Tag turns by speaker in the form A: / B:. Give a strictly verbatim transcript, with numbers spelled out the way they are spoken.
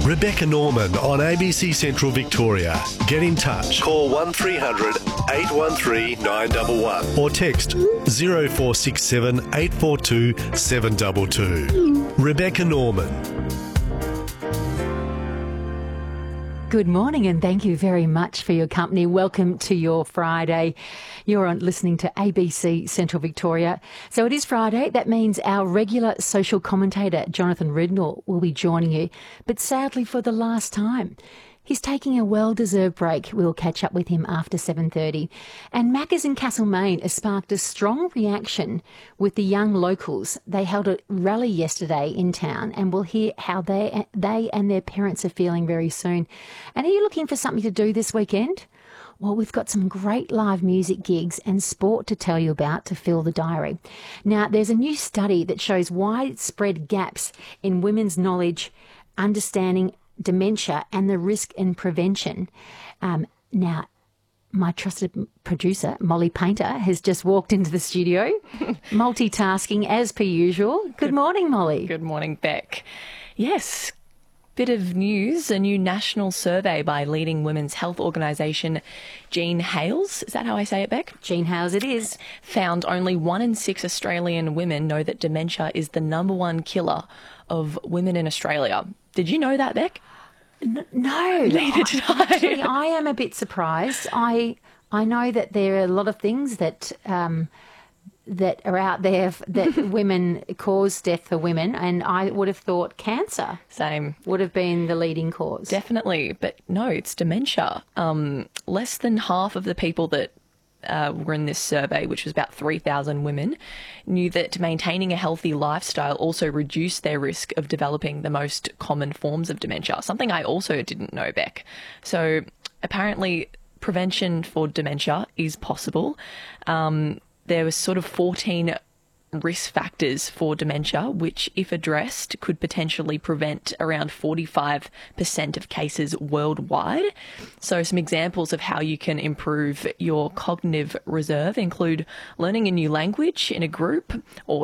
A: Rebecca Norman on A B C Central Victoria. Get in touch. Call one three hundred eight one three nine one one or text zero four six seven eight four two seven two two. Rebecca Norman.
B: Good morning and thank you very much for your company. Welcome to your Friday. You're on listening to A B C Central Victoria. So it is Friday. That means our regular social commentator, Jonathan Ridnall, will be joining you, but sadly for the last time. He's taking a well-deserved break. We'll catch up with him after seven thirty. And Macca's in Castlemaine has sparked a strong reaction with the young locals. They held a rally yesterday in town, and we'll hear how they, they and their parents are feeling very soon. And are you looking for something to do this weekend? Well, we've got some great live music gigs and sport to tell you about to fill the diary. Now, there's a new study that shows widespread gaps in women's knowledge, understanding dementia and the risk in prevention. Um, now, my trusted producer, Molly Painter, has just walked into the studio, multitasking as per usual. Good, Good morning, Molly.
C: Good morning, Beck. Yes, bit of news. A new national survey by leading women's health organisation Jean Hales, is that how I say it, Beck?
B: Jean Hales it is.
C: Found only one in six Australian women know that dementia is the number one killer of women in Australia. Did you know that, Beck?
B: N- no.
C: Neither did I.
B: Actually, I am a bit surprised. I I know that there are a lot of things that um, that are out there that women cause death for women, and I would have thought cancer
C: Same.
B: would have been the leading cause.
C: Definitely, but no, it's dementia. Um, less than half of the people that Uh, were in this survey, which was about three thousand women, knew that maintaining a healthy lifestyle also reduced their risk of developing the most common forms of dementia, something I also didn't know, Beck. So apparently prevention for dementia is possible. Um, there was sort of fourteen risk factors for dementia, which, if addressed, could potentially prevent around forty-five percent of cases worldwide. So some examples of how you can improve your cognitive reserve include learning a new language in a group or